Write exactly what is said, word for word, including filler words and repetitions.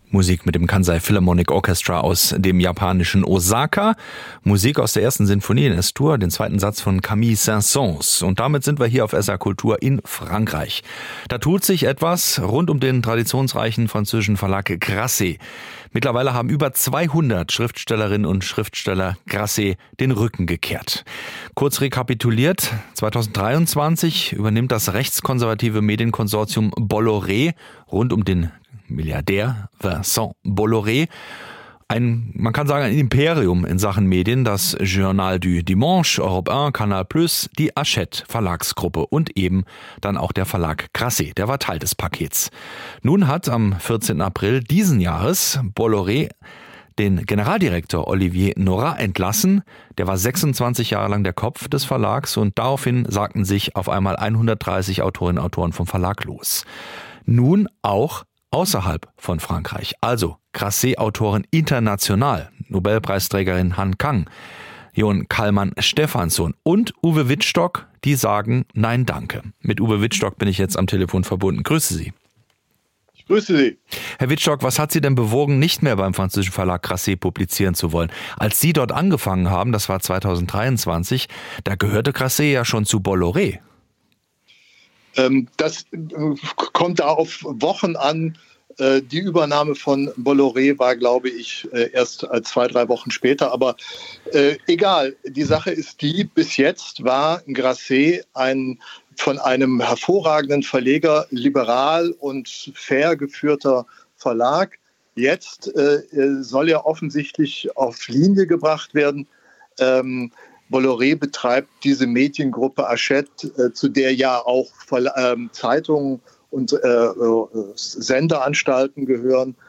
Musik mit dem Kansai Philharmonic Orchestra aus dem japanischen Osaka. Musik aus der ersten Sinfonie in S-Dur, den zweiten Satz von Camille Saint-Saëns. Und damit sind wir hier auf S R Kultur in Frankreich. Da tut sich etwas rund um den traditionsreichen französischen Verlag Grasset. Mittlerweile haben über zweihundert Schriftstellerinnen und Schriftsteller Grasset den Rücken gekehrt. Kurz rekapituliert, zweitausenddreiundzwanzig übernimmt das rechtskonservative Medienkonsortium Bolloré rund um den Milliardär Vincent Bolloré, ein, man kann sagen, ein Imperium in Sachen Medien, das Journal du Dimanche, Europe eins, Canal Plus, die Hachette Verlagsgruppe und eben dann auch der Verlag Grasset, der war Teil des Pakets. Nun hat am vierzehnten April diesen Jahres Bolloré den Generaldirektor Olivier Nora entlassen. Der war sechsundzwanzig Jahre lang der Kopf des Verlags und daraufhin sagten sich auf einmal hundertdreißig Autorinnen und Autoren vom Verlag los. Nun auch außerhalb von Frankreich, also Grasset-Autorin international, Nobelpreisträgerin Han Kang, Jon Kalman-Stefansson und Uwe Wittstock, die sagen Nein, danke. Mit Uwe Wittstock bin ich jetzt am Telefon verbunden. Grüße Sie. Ich grüße Sie. Herr Wittstock, was hat Sie denn bewogen, nicht mehr beim französischen Verlag Grasset publizieren zu wollen? Als Sie dort angefangen haben, das war zweitausenddreiundzwanzig, da gehörte Grasset ja schon zu Bolloré. Das kommt da auf Wochen an. Die Übernahme von Bolloré war, glaube ich, erst zwei, drei Wochen später. Aber äh, egal, die Sache ist die, bis jetzt war Grasset ein von einem hervorragenden Verleger, liberal und fair geführter Verlag. Jetzt äh, soll er offensichtlich auf Linie gebracht werden. Ähm, Bolloré betreibt diese Mediengruppe Hachette, äh, zu der ja auch Verla- äh, Zeitungen und äh, äh, Senderanstalten gehören.